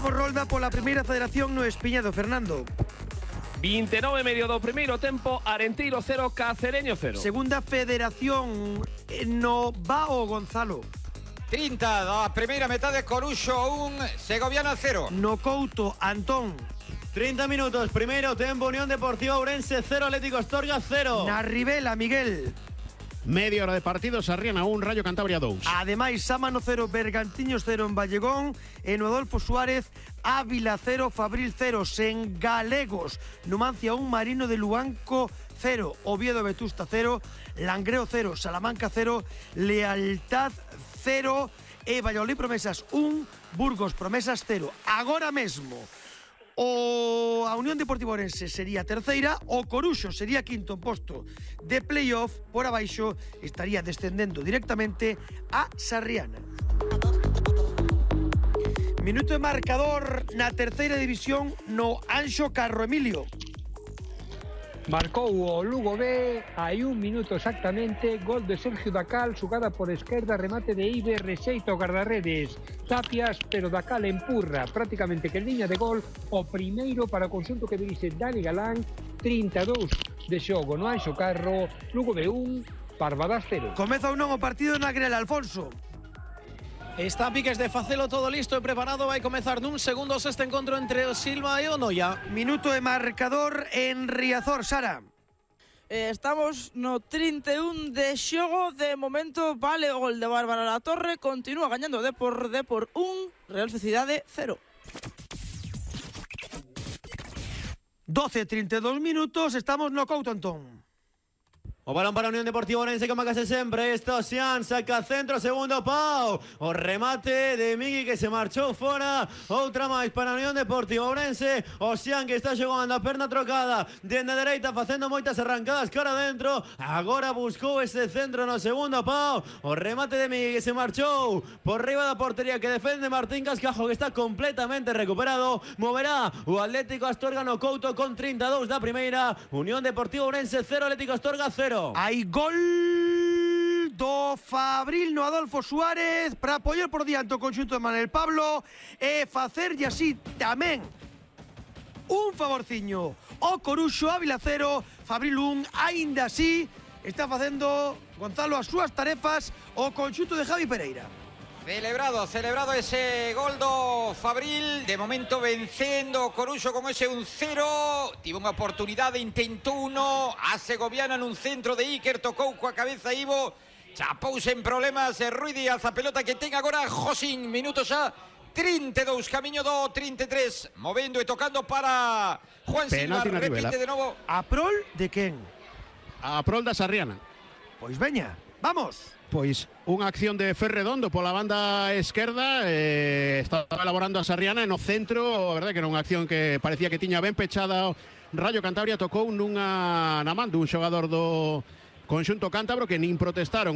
Pasamos rolda pola primeira federación no Espiñedo, Fernando. 29 e medio do primeiro tempo, Arenteiro 0, Cacereño 0. Segunda federación no Bao, Gonzalo. 30 da primeira metade, Coruxo 1, Segoviana 0. No Couto, Antón. 30 minutos, primeiro tempo, Unión Deportiva Ourense 0, Atlético Astorga 0. Na Ribela, Miguel. Media hora de partido, Sarriana 1, Rayo Cantabria 2. Ademais, Sámano 0, Bergantiños 0 en Vallegón, en Adolfo Suárez, Ávila 0, Fabril 0, en Galegos, Numancia 1, Marino de Luanco 0, Oviedo Vetusta 0, Langreo 0, Salamanca 0, Lealtad 0 e Valladolid Promesas 1, Burgos Promesas 0. Agora mesmo a Unión Deportiva Ourense sería terceira, o Coruxo sería quinto en posto de playoff, por abaixo estaría descendendo directamente a Sarriana. Minuto de marcador na terceira división no Anxo Carro Emilio. Marcou o Lugo B, hai un minuto exactamente, gol de Sergio Dacal, xugada por esquerda, remate de Iber, rexeito o guardarredes Tapias, pero Dacal empurra prácticamente que en liña de gol o primeiro para o conxunto que dirixe Dani Galán. 32 de xogo no Anxo Carro, Lugo B 1, Barbadas 0. Comeza ou non o partido na Grela, Alfonso. Está a piques de facelo, todo listo e preparado. Vai comezar nun segundos este encontro entre o Silva e o Noia. Minuto de marcador en Riazor, Sara. Estamos no 31 de xogo. De momento vale o gol de Bárbara Latorre. Continúa gañando Depor 1, Real Sociedade 0. 12:32 minutos, estamos no Couto, Antón. O balón para a Unión Deportiva Ourense que macase sempre. Esta Osián saca centro, segundo pau. O remate de Migui que se marchou fora. Outra máis para a Unión Deportiva Ourense. Osián que está xogando a perna trocada dende a dereita, facendo moitas arrancadas cara dentro. Agora buscou ese centro no segundo pau. O remate de Migui que se marchou por riba da portería que defende Martín Cascajo, que está completamente recuperado. Moverá o Atlético Astorga no Couto con 32 da primeira. Unión Deportiva Ourense 0, Atlético Astorga 0. Hai gol do Fabril no Adolfo Suárez para apoiar por diante o conxunto de Manuel Pablo e facerlle así tamén un favorciño o Coruxo. Ávila 0, Fabril 1. Aínda así está facendo Gonzalo as súas tarefas o conxunto de Javi Pereira. Celebrado ese gol do Fabril. De momento vencendo o Coruxo con ese 1-0. Tivo unha oportunidade, intentou uno. A Segoviana nun centro de Iker, tocou coa cabeza Ivo. Chapouse en problemas Rui Díaz, a pelota que ten agora Josín. Minuto xa 32, camiño do 33. Movendo e tocando para Juan Silva. Repite de novo. A prol de quen? A prol da Sarriana. Pois veña, vamos. Pois unha acción de Ferredondo pola banda esquerda, estaba elaborando a Sarriana e no centro, a verdade que era unha acción que parecía que tiña ben pechada. Rayo Cantabria tocou na man dun xogador do conxunto cántabro que nin protestaron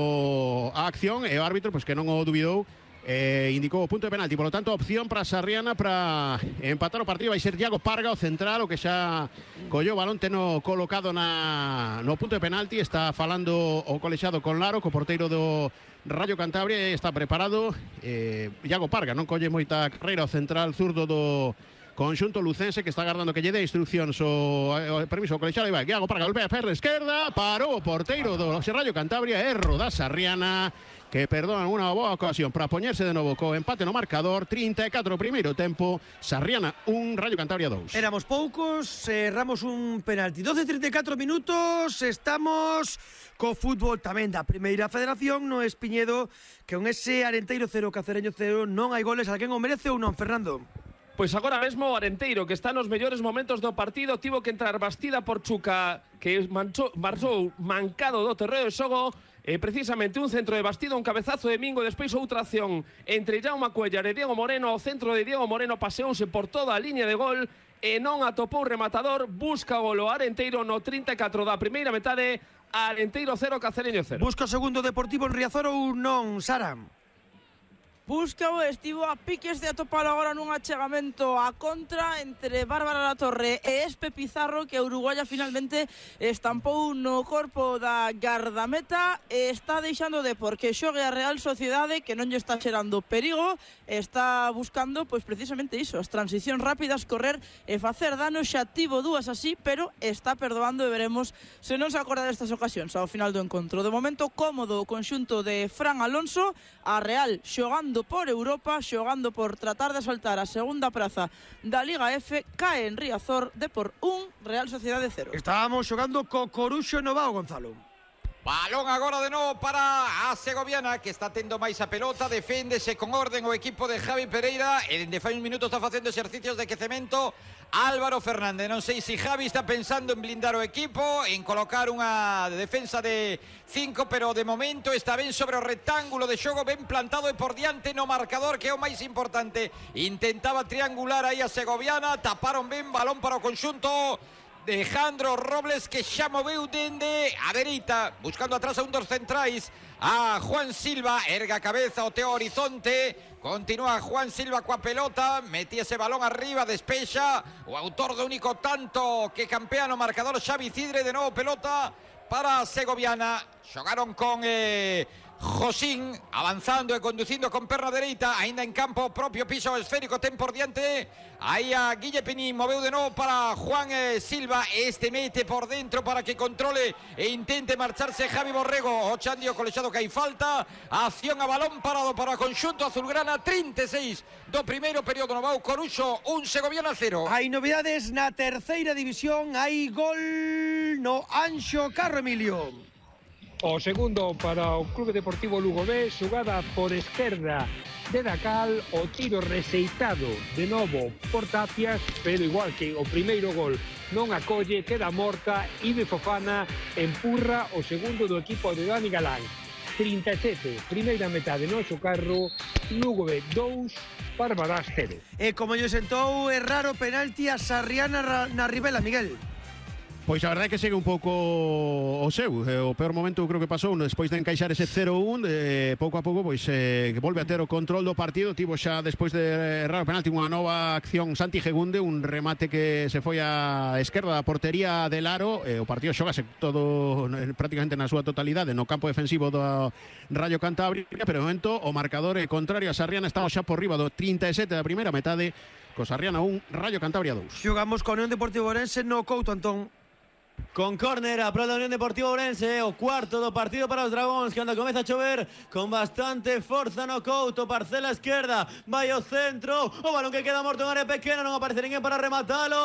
a acción, e o árbitro pois que non o dubidou, indicou o punto de penalti. Por lo tanto, opción para Sarriana para empatar o partido. Vai ser Iago Parga, o central, o que xa collou o balón, teno colocado no punto de penalti. Está falando o colexado con Laro, co porteiro do Rayo Cantabria, e está preparado. Iago Parga non colle moita carreira, o central zurdo do conxunto lucense, que está agardando que lle dé instruccións o permiso o colexado. E vai Iago Parga, golpea a perna esquerda, parou o porteiro do Rayo Cantabria, erro da Sarriana, que perdonan unha boa ocasión para poñerse de novo co empate no marcador. 34 primeiro tempo, Sarriana 1, Rayo Cantabria 2. Éramos poucos, erramos un penalti. 12:34 minutos, estamos co fútbol tamén da primeira federación no Espiñedo, que con ese Arenteiro 0, Cacereño 0, non hai goles. Alguén o merece ou non, Fernando? Pois agora mesmo o Arenteiro, que está nos mellores momentos do partido, tivo que entrar bastida por Chuca, que marchou mancado do terreo de xogo. Precisamente un centro de Bastido, un cabezazo de Mingo, e despois outra acción entre Jaume Cuellar e Diego Moreno. O centro de Diego Moreno paseouse por toda a liña de gol e non atopou rematador. Busca o gol o Arenteiro no 34 da primeira metade. Arenteiro 0, Cacereño 0. Busca o segundo Deportivo en Riazor ou non, Sara? Buscao, estivo a piques de atopalo agora nun achegamento a contra entre Bárbara Latorre e Espe Pizarro, que a uruguaya finalmente estampou no corpo da gardameta e está deixando de porque xogue a Real Sociedade, que non lle está xerando perigo, está buscando pois precisamente iso, as transicións rápidas, correr e facer dano. Xa tivo dúas así, pero está perdoando e veremos se non se acorda destas ocasións ao final do encontro. De momento cómodo o conxunto de Fran Alonso, a Real xogando por Europa, xogando por tratar de saltar a segunda praza da Liga F, cae en Riazor de por 1, Real Sociedade 0. Estábamos xogando co Coruxo Novao, Gonzalo. Balón agora de novo para a segoviana, que está tendo máis a pelota, deféndese con orden o equipo de Javi Pereira e dende fai un minuto está facendo exercicios de quecemento Álvaro Fernández. Non sei se Javi está pensando en blindar o equipo, en colocar unha defensa de 5, pero de momento está ben sobre o rectángulo de xogo, ben plantado e por diante no marcador, que é o máis importante. Intentaba triangular aí a segoviana, taparon ben, balón para o conxunto de Jandro Robles, que xa moveu dende a dereita, buscando atrás a un dos centrais, a Juan Silva, erga a cabeza o Teo Horizonte, continúa Juan Silva coa pelota, metía ese balón arriba, despexa o autor do único tanto que campea no marcador, Xavi Cidre, de novo pelota para a segoviana. Xogaron con Josín, avanzando e conducindo con perna dereita, aínda en campo propio, piso esférico, ten por diante aí a Guille Penín, moveu de novo para Juan Silva, este mete por dentro para que controle e intente marcharse Javi Borrego, o Chandio colexado que hai falta, acción a balón parado para o conxunto azulgrana, 36 do primeiro período. Novao Coruxo 1, Segoviana 0. Hai novidades na terceira división, hai gol no Anxo Carro Emilio. O segundo para o Clube Deportivo Lugo B, xugada por esquerda de Dacal, o tiro rexeitado de novo por Tapias, pero igual que o primeiro gol non acolle, queda morta. Ibe Fofana empurra o segundo do equipo de Dani Galán. 37, primeira metade no Anxo Carro, Lugo B 2, Barbarás 0. E como lle sentou errar o penalti a Sarriana na Ribela, Miguel. Pois a verdade é que segue un pouco o seu. O peor momento creo que pasou despois de encaixar ese 0-1, pouco a pouco pois que volve a ter o control do partido. Tivo xa despois de errar o penalti unha nova acción Santi Gegunde, un remate que se foi á esquerda da portería del Aro. O partido xógase todo prácticamente na súa totalidade no campo defensivo do Rayo Cantabria, pero de momento o marcador é contrario a Sarriana. Estamos xa por riba do 37 da primeira metade, co Sarriana 1, Rayo Cantabria 2. Xogamos con Unión Deportivo Ourense no Couto Antón. Con córner a prol da Unión Deportiva Ourense, o cuarto do partido para os Dragóns, que anda comeza a chover con bastante forza no Couto, parcela esquerda, vai ao centro, o balón que queda morto en área pequena, non aparece ninguén para rematalo.